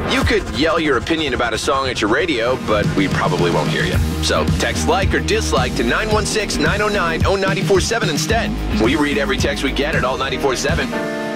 You could yell your opinion about a song at your radio, but we probably won't hear you. So text like or dislike to 916-909-0947 instead. We read every text we get at Alt 94.7.